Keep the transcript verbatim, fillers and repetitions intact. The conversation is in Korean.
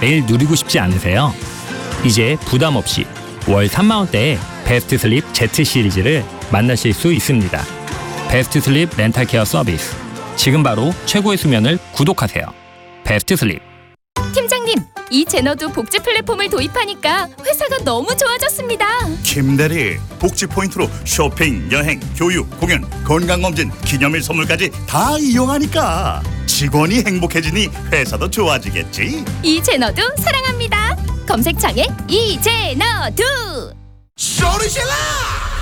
매일 누리고 싶지 않으세요? 이제 부담 없이 월 삼만 원대에 베스트 슬립 Z 시리즈를 만나실 수 있습니다. 베스트 슬립 렌탈 케어 서비스. 지금 바로 최고의 수면을 구독하세요. 베스트 슬립. 팀장님, 이 제너도 복지 플랫폼을 도입하니까 회사가 너무 좋아졌습니다. 김대리, 복지 포인트로 쇼핑, 여행, 교육, 공연, 건강검진, 기념일 선물까지 다 이용하니까 직원이 행복해지니 회사도 좋아지겠지. 이 제너도 사랑합니다. 검색창에 이 제너도. 소리질러!